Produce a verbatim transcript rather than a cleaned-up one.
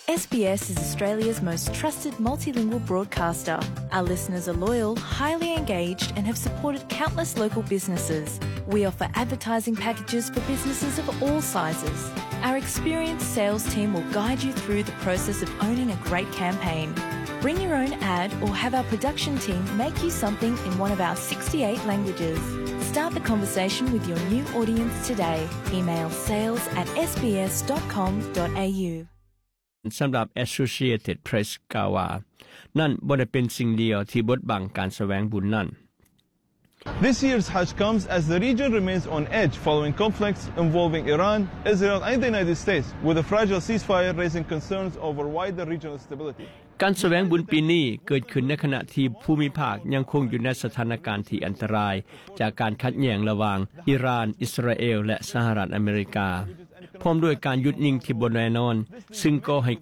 S B S is Australia's most trusted multilingual broadcaster. Our listeners are loyal, highly engaged and have supported countless local businesses. We offer advertising packages for businesses of all sizes. Our experienced sales team will guide you through the process of owning a great campaign. Bring your own ad or have our production team make you something in one of our sixty-eight languages. Start the conversation with your new audience today. Email sales at s b s dot com dot a u สำหรับ Associated Press กล่าวว่านั่นบ่ได้เป็นสิ่งเดียวที่บดบังการแสวงบุญนั่น This year's Hajj comes as the region remains on edge following conflicts involving Iran, Israel and the United States, with a fragile ceasefire raising concerns over wider regional stability. การแสวงบุญปีนี้เกิดขึ้นในขณะที่ภูมิภาคยังคงอยู่ในสถานการณ์ที่อันตรายจากการขัดแย้งระหว่างอิหร่านอิสราเอลและสหรัฐอเมริกาพร้อมด้วยการหยุดยิงที่บ่แน่นอนซึ่งก่อให้